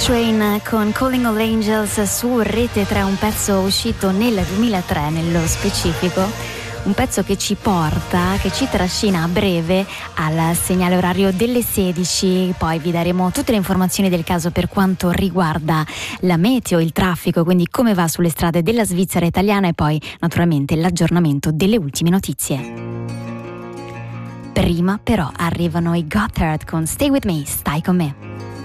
Train con Calling All Angels su Rete 3, un pezzo uscito nel 2003 nello specifico, un pezzo che ci porta, che ci trascina a breve al segnale orario delle 16. Poi vi daremo tutte le informazioni del caso per quanto riguarda la meteo, il traffico, quindi come va sulle strade della Svizzera italiana, e poi naturalmente l'aggiornamento delle ultime notizie. Prima però arrivano i Gotthard con Stay With Me, stai con me.